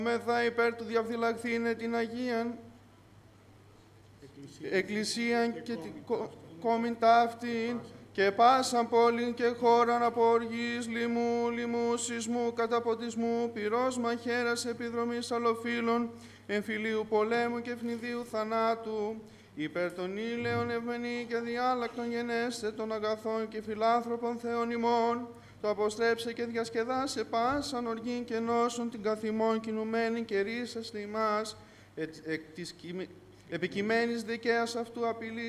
Μεθα υπέρ του διαφυλαχθήνε την Αγίαν Εκκλησίαν και την κόμην ταύτην και πάσαν πόλην και χώραν από οργής, λοιμού, λοιμού, σεισμού, καταποντισμού, πυρός μαχαίρας, επιδρομής αλλοφύλων, εμφυλίου πολέμου και ευνηδίου θανάτου, υπέρ των ήλαιων ευμενή και διάλακτων γενέστε των αγαθών και φιλάνθρωπων Θεών ημών, το αποστρέψε και διασκεδάσε πάσαν οργήν και νόσων την καθημών κινουμένη και ρίσαστε ημάς, εκ της επικειμένης δικαίας αυτού απειλής